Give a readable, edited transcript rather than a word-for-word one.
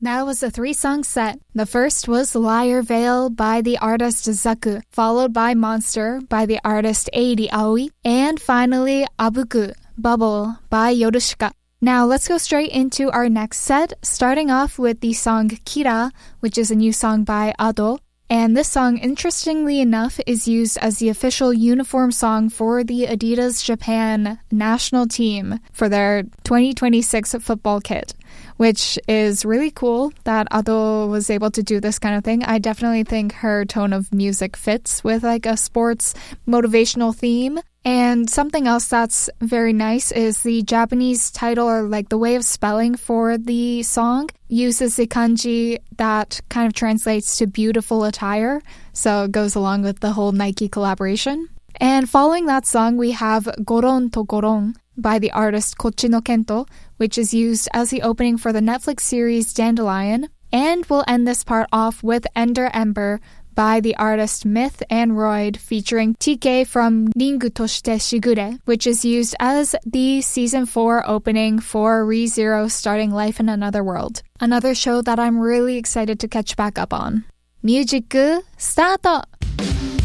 That was a 3-song set. The first was Liar Veil by the artist Zaku, followed by Monster by the artist Eiri Aoi, and finally Abuku, Bubble by Yorushika. Now let's go straight into our next set, starting off with the song Kira, which is a new song by Ado. And this song, interestingly enough, is used as the official uniform song for the Adidas Japan national team for their 2026 football kit, which is really cool that Ado was able to do this kind of thing. I definitely think her tone of music fits with like a sports motivational theme. And something else that's very nice is the Japanese title, or like the way of spelling for the song, uses the kanji that kind of translates to beautiful attire. So it goes along with the whole Nike collaboration. And following that song, we have Goron to Goron by the artist Kochi no Kento, which is used as the opening for the Netflix series Dandelion. And we'll end this part off with Ender Ember by the artist Myth and Royd, featuring TK from Ringu Toshite Shigure, which is used as the Season 4 opening for ReZero starting Life in Another World. Another show that I'm really excited to catch back up on. Music, start!